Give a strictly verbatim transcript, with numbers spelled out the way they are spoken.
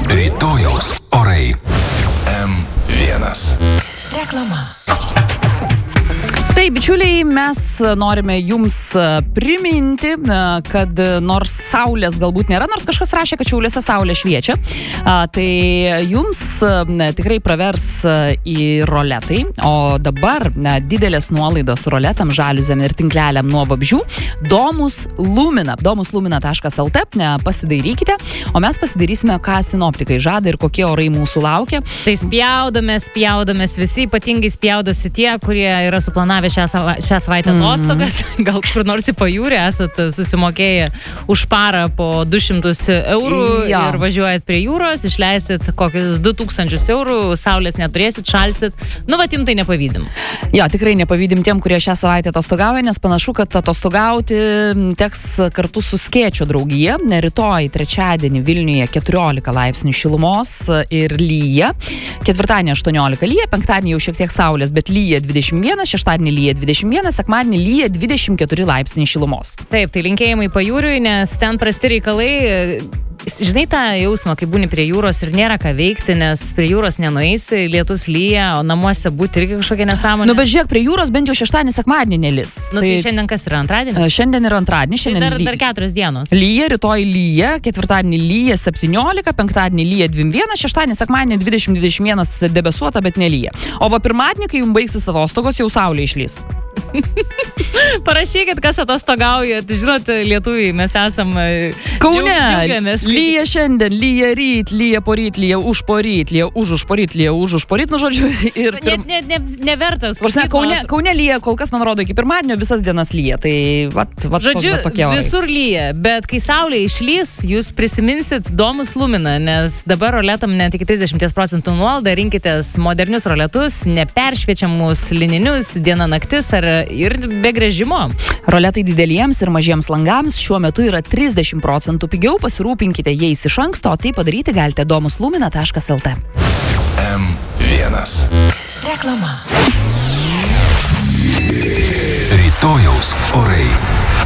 Rytojaus orai. M vienas. Reklama. Tai, bičiuliai, mes norime jums priminti, kad nors saulės galbūt nėra, nors kažkas rašė, kad Šiauliuose saulė šviečia, tai jums tikrai pravers į roletai, o dabar didelės nuolaidos roletam, žaliuzėm ir tinkleliam nuo vabzdžių. Domus Lumina, domus lumina taškas el t, pasidairykite, o mes pasidarysime, ką sinoptikai žada ir kokie orai mūsų laukia. Tai spjaudomės, spjaudomės visi, ypatingai spjaudosi tie, kurie yra suplanavę šią, sava, šią savaitę atostogas, mm. gal kur nors į pajūrį esat susimokėję už parą po du šimtus eurų ja. ir važiuojat prie jūros, išleisit kokius du tūkstančius eurų, saulės neturėsit, šalsit. Nu, va, jums tai nepavydim. Ja, tikrai nepavydim tiem, kurie šią savaitę atostogauja, nes panašu, kad atostogauti teks kartu su Skėčio draugija. Rytoj, trečiadienį Vilniuje keturiolika laipsnių šilumos ir lyja. Ketvirtadienį aštuoniolika lyja, penktadienį jau šiek tiek saulės, bet lyja dvidešimt vienas, šeštadienį lyja dvidešimt vienas, sekmadienį lyja dvidešimt keturi laipsniai šilumos. Taip, tai linkėjimai pajūriui, nes ten prasti reikalai. Žinai tą jausmą, kai būni prie jūros ir nėra ką veikti, nes prie jūros nenueisi, lietus lyja, o namuose būti irgi kažkokia nesąmonė. Nu, bet žiūrėk, prie jūros bent jau šeštadienį, sekmadienį nelis. Nu, tai, tai šiandien kas yra, antradienis? Šiandien yra antradienis. Tai dar, dar keturios dienos. Lyja, rytoj lyja, ketvirtadienį lyja septyniolika, penktadienį lyja dvidešimt vienas, šeštadienį, sekmadienį dvidešimt dvidešimt vienas debesuota, bet nelyja. O va pirmadienį, kai jums baigsis atostogos, jau saulė išlys. Parašykit, kas atostogaujat. Žinot, lietuviai, mes esam Kaune. Džiaugiamės. Lyja šiandien, lyja ryt, lyja poryt, lyja už poryt, lyja už už poryt, lyja už už poryt, nu žodžiu. Ir ne, ne, ne, nevertas. Prasme, Kaune, Kaune lyja, kol kas man rodo iki pirmadienio visas dienas lyja. Tai vat, vat, žodžiu, vat tokie orai. Visur lyja, bet kai saulė išlys, jūs prisiminsit domus Lumina, nes dabar roletam net iki trisdešimt procentų nuolaidą, rinkitės modernius roletus, neperšviečiamus lininius, diena naktis ar ir be gręžimo. Roletai dideliems ir mažiems langams šiuo metu yra trisdešimt procentų pigiau, pasirūpinkite jais iš anksto, o tai padaryti galite domus lumina taškas el t. M vienas. Reklama. Rytojaus orai.